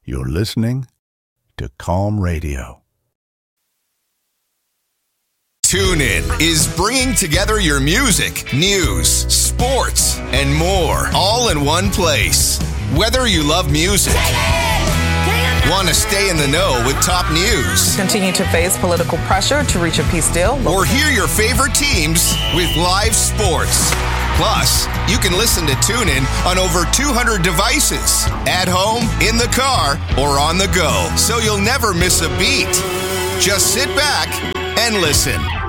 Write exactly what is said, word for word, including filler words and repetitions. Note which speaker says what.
Speaker 1: You're listening to Calm Radio.
Speaker 2: TuneIn is bringing together your music, news, sports, and more, all in one place. Whether you love music, want to stay in the know with top news,
Speaker 3: continue to face political pressure to reach a peace deal,
Speaker 2: or hear your favorite teams with live sports. Plus, you can listen to TuneIn on over two hundred devices, at home, in the car, or on the go, so you'll never miss a beat. Just sit back and listen.